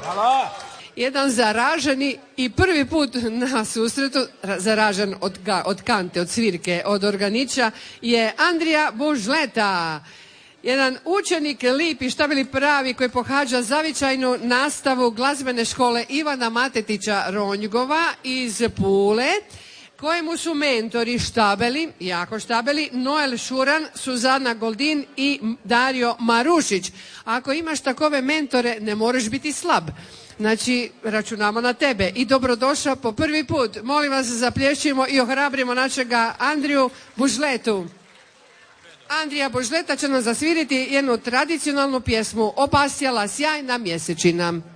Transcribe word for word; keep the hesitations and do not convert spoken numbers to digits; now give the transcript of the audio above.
Hvala. Jedan zaraženi i prvi put na susretu, zaražen od, od kante, od svirke, od organića, je Andrija Bužleta. Jedan učenik lip i šta bili pravi koji pohađa zavičajnu nastavu glazbene škole Ivana Matetića Ronjgova iz Pule, kojemu su mentori štabeli, jako štabeli, Noel Šuran, Suzana Goldin i Dario Marušić. Ako imaš takove mentore, ne moraš biti slab. Znači, računamo na tebe. I dobrodošao po prvi put. Molim vas, zaplješćimo i ohrabrimo našega Andriju Bužletu. Andrija Bužleta će nam zasviriti jednu tradicionalnu pjesmu Opasjala sjajna mjesečina.